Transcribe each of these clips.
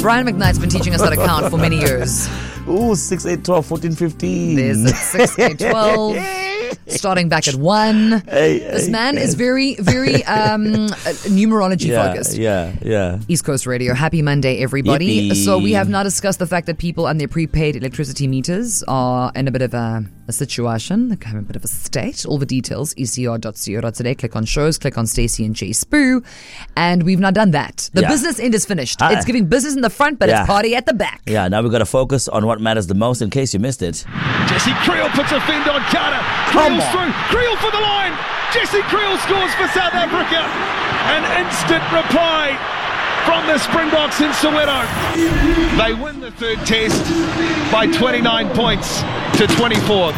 Brian McKnight's been teaching us how to count for many years. Ooh, 6, 8, 12, 14, 15. There's 6, 8, 12. Starting back at 1. This man is very, very numerology focused. Yeah. East Coast Radio. Happy Monday, everybody. Yippee. So we have now discussed the fact that people on their prepaid electricity meters are in a bit of a situation. They're kind of a bit of a state. All the details, ecr.co.za. Click on shows, click on Stacey and Jay Spoo. And we've now done that. The business end is finished. It's giving business in the front, but it's party at the back. Yeah, now we've got to focus on what matters the most in case you missed it. Jesse Creel puts a fend on Carter. Creel's through. Creel for the line. Jesse Creel scores for South Africa. An instant reply from the Springboks in Soweto. They win the third test by 29 points to 24.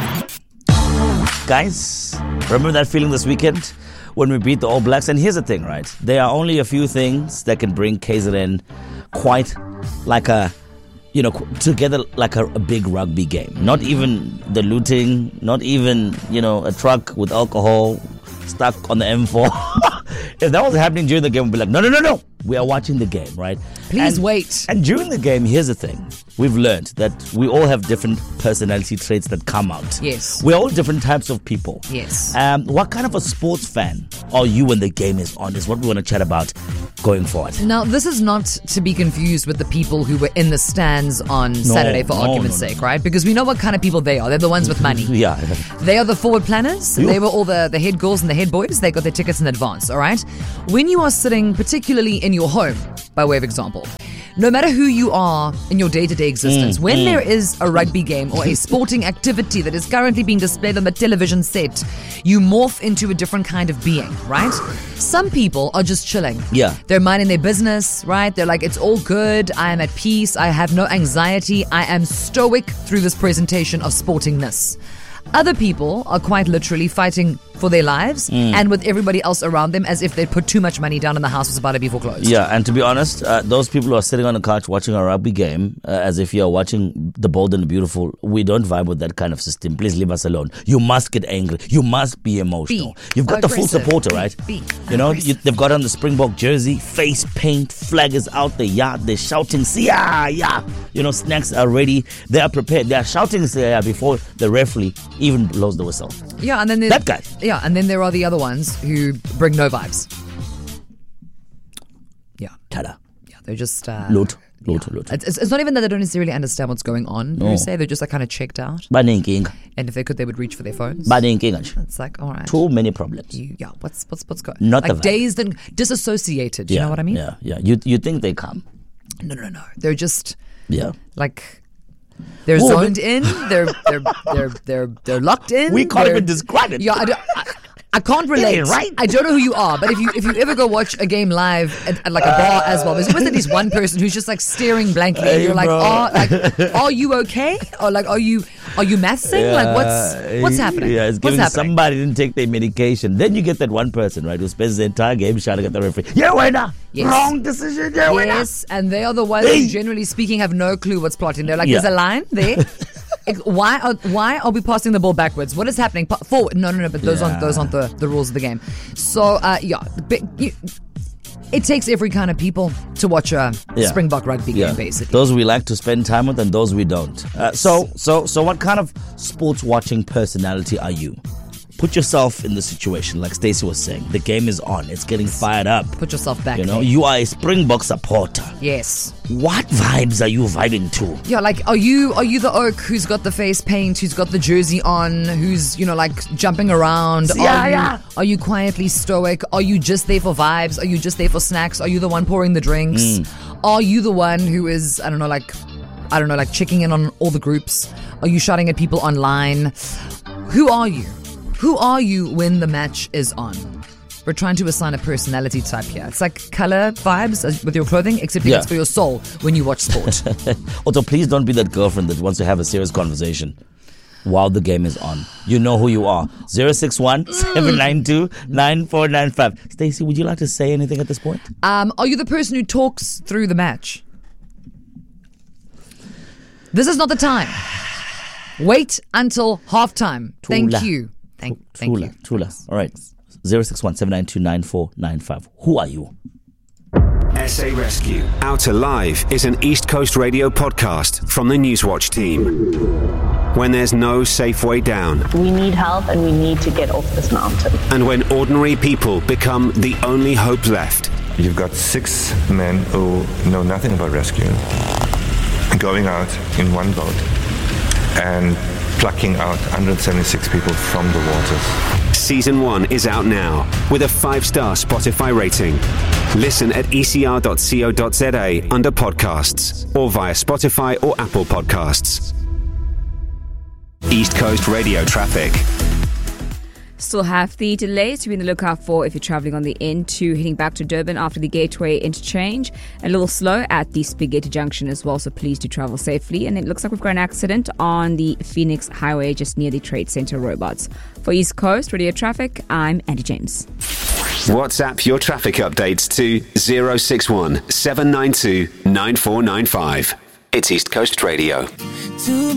Guys, remember that feeling this weekend when we beat the All Blacks? And here's the thing, right? There are only a few things that can bring KZN quite like together like a big rugby game. Not even the looting, not even, a truck with alcohol stuck on the M4. If that was happening during the game, we'd be like, no. We are watching the game, right? Please wait. And during the game, here's the thing. We've learned that we all have different personality traits that come out. Yes. We're all different types of people. Yes. What kind of a sports fan are you when the game is on is what we want to chat about going forward. Now, this is not to be confused with the people who were in the stands on Saturday for argument's sake, right? Because we know what kind of people they are. They're the ones with money. Yeah. They are the forward planners. They were all the head girls and the head boys. They got their tickets in advance, all right? When you are sitting, particularly in your home, by way of example, no matter who you are in your day-to-day existence, when there is a rugby game or a sporting activity that is currently being displayed on the television set, you morph into a different kind of being, right? Some people are just chilling. Yeah. They're minding their business, right? They're like, it's all good. I am at peace. I have no anxiety. I am stoic through this presentation of sportingness. Other people are quite literally fighting for their lives and with everybody else around them as if they'd put too much money down and the house was about to be foreclosed. Yeah, and to be honest, those people who are sitting on the couch watching a rugby game as if you're watching The Bold and the Beautiful, we don't vibe with that kind of system. Please leave us alone. You must get angry. You must be emotional. You've got the full supporter, right? They've got on the Springbok jersey, face paint, flag is out there, they're shouting, yeah. Snacks are ready. They are prepared. They are shouting before the referee even blows the whistle. Yeah, and then that guy. Yeah, and then there are the other ones who bring no vibes. Yeah. Tada. Yeah, they're just Loot. It's not even that they don't necessarily understand what's going on. You say they're just like kind of checked out. And if they could, they would reach for their phones. It's like, all right. Too many problems. What's going? Not like dazed and disassociated. You know what I mean? Yeah. You think they come? No. They're just like. They're zoned in. They're locked in. We can't even describe it. Yeah, I can't relate. Yeah, right. I don't know who you are, but if you ever go watch a game live at like a bar as well, there's always at least one person who's just like staring blankly. And you're like, are you okay? Or like, are you mathsing? Like, what's happening? Yeah, it's giving somebody didn't take their medication. Then you get that one person, right, who spends the entire game shouting at the referee. Yeah, winner. Yes. Wrong decision. Yeah, winner. Yes, and they are the ones who, generally speaking, have no clue what's plotting. They're like, there's a line there. Why are we passing the ball backwards? What is happening? Forward? No. But those aren't the rules of the game. So it takes every kind of people to watch a Springbok rugby game, basically. Those we like to spend time with, and those we don't. So what kind of sports watching personality are you? Put yourself in the situation, like Stacey was saying. The game is on. It's getting fired up. Put yourself back. You are a Springbok supporter. Yes. What vibes are you vibing to? Yeah, like are you the oak who's got the face paint, who's got the jersey on, who's like jumping around? Are you quietly stoic? Are you just there for vibes? Are you just there for snacks? Are you the one pouring the drinks? Are you the one who is like checking in on all the groups? Are you shouting at people online? Who are you? Who are you when the match is on? We're trying to assign a personality type here. It's like color vibes with your clothing, except it's for your soul when you watch sport. Also, please don't be that girlfriend that wants to have a serious conversation while the game is on. You know who you are. 061-792-9495. Stacey, would you like to say anything at this point? Are you the person who talks through the match? This is not the time. Wait until halftime. Thank you. Thank you. Trula. All right. 061-792-9495. Who are you? SA Rescue. Outer Live is an East Coast Radio podcast from the Newswatch team. When there's no safe way down. We need help and we need to get off this mountain. And when ordinary people become the only hope left. You've got 6 men who know nothing about rescue, going out in one boat and plucking out 176 people from the waters. Season 1 is out now with a 5-star Spotify rating. Listen at ecr.co.za under podcasts or via Spotify or Apple Podcasts. East Coast Radio traffic. Still have the delays to be on the lookout for if you're travelling on the N2 heading back to Durban after the Gateway interchange. A little slow at the Spaghetti Junction as well, so please do travel safely. And it looks like we've got an accident on the Phoenix Highway just near the Trade Center robots. For East Coast Radio Traffic, I'm Andy James. WhatsApp your traffic updates to 061 792 9495. It's East Coast Radio.